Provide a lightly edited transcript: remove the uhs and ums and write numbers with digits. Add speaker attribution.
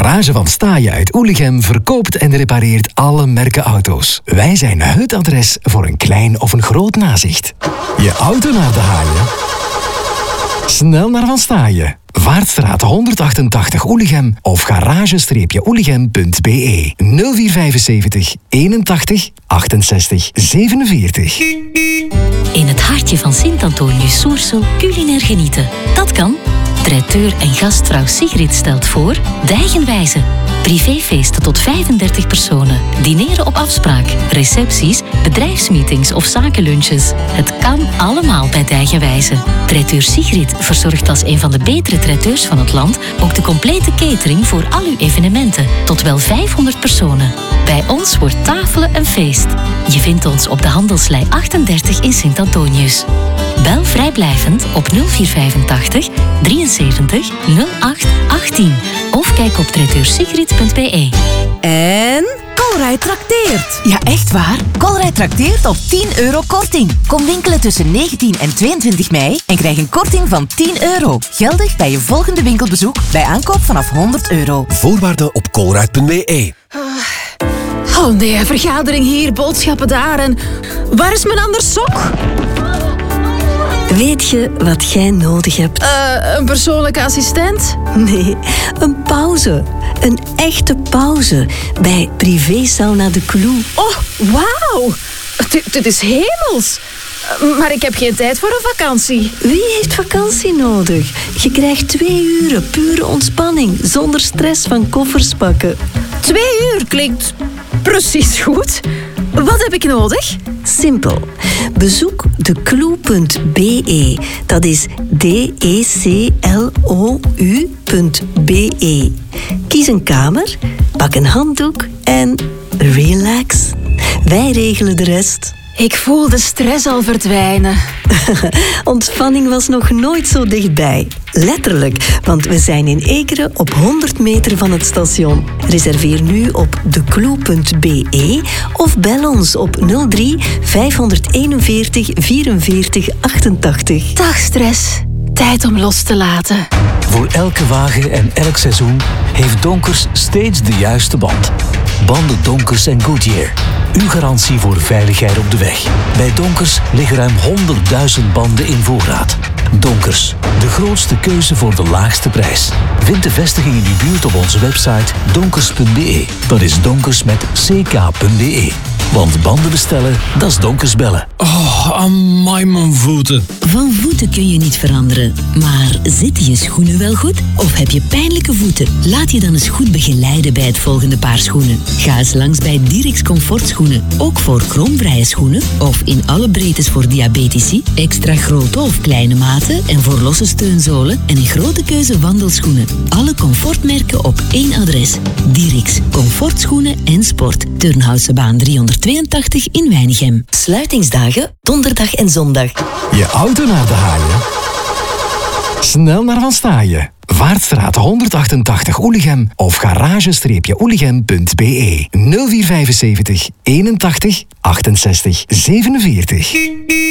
Speaker 1: Garage van Staaien uit Oelichem verkoopt en repareert alle merken auto's. Wij zijn het adres voor een klein of een groot nazicht. Je auto naar de haaien? Snel naar Van Staaien. Vaartstraat 188 Oelichem of garage-oelichem.be 0475 81 68 47.
Speaker 2: In het hartje van Sint-Antonius-Soersel culinair genieten. Dat kan. Traiteur en gastvrouw Sigrid stelt voor Dijgenwijze. Privéfeesten tot 35 personen. Dineren op afspraak. Recepties, bedrijfsmeetings of zakenlunches. Het kan allemaal bij Dijgenwijze. Traiteur Sigrid verzorgt als een van de betere traiteurs van het land ook de complete catering voor al uw evenementen. Tot wel 500 personen. Bij ons wordt tafelen een feest. Je vindt ons op de Handelslei 38 in Sint-Antonius. Bel vrijblijvend op 0485 73 08 18 of kijk op traiteursigrid.be.
Speaker 3: En Colruyt trakteert.
Speaker 4: Ja, echt waar?
Speaker 3: Colruyt trakteert op €10 korting. Kom winkelen tussen 19 en 22 mei en krijg een korting van €10. Geldig bij je volgende winkelbezoek bij aankoop vanaf €100.
Speaker 5: Voorwaarden op colruyt.be.
Speaker 4: Oh nee, vergadering hier, boodschappen daar en... Waar is mijn andere sok?
Speaker 6: Weet je wat jij nodig hebt?
Speaker 4: Een persoonlijke assistent?
Speaker 6: Nee, een pauze. Een echte pauze. Bij Privé Sauna De Clou.
Speaker 4: Oh, wauw. Dit is hemels. Maar ik heb geen tijd voor een vakantie.
Speaker 6: Wie heeft vakantie nodig? Je krijgt 2 uren pure ontspanning, zonder stress van koffers pakken.
Speaker 4: 2 uur klinkt precies goed. Wat heb ik nodig?
Speaker 6: Simpel. Bezoek declou.be. Dat is DECLOU.be. Kies een kamer, pak een handdoek en relax. Wij regelen de rest.
Speaker 4: Ik voel de stress al verdwijnen.
Speaker 6: Ontspanning was nog nooit zo dichtbij. Letterlijk, want we zijn in Ekeren op 100 meter van het station. Reserveer nu op declou.be of bel ons op 03 541 44 88.
Speaker 4: Dag stress. Tijd om los te laten.
Speaker 7: Voor elke wagen en elk seizoen heeft Donkers steeds de juiste band. Banden Donkers en Goodyear. Uw garantie voor veiligheid op de weg. Bij Donkers liggen ruim 100.000 banden in voorraad. Donkers, de grootste keuze voor de laagste prijs. Vind de vestiging in uw buurt op onze website donkers.be. Dat is donkers met ck.be. Want banden bestellen, dat is Donkers bellen.
Speaker 8: Oh, amai mijn voeten.
Speaker 2: Van voeten kun je niet veranderen. Maar zitten je schoenen wel goed? Of heb je pijnlijke voeten? Laat je dan eens goed begeleiden bij het volgende paar schoenen. Ga eens langs bij Dirix Comfortschoenen. Ook voor kromvrije schoenen. Of in alle breedtes voor diabetici. Extra grote of kleine maten. En voor losse steunzolen. En een grote keuze wandelschoenen. Alle comfortmerken op één adres. Dirix Comfortschoenen en Sport. Turnhousebaan 382 in Weinigem.
Speaker 6: Sluitingsdagen, donderdag en zondag.
Speaker 1: Je auto naar de haaien? Snel naar Van Staaien. Vaartstraat 188 Oelichem of garage-oelichem.be 0475 81 68 47.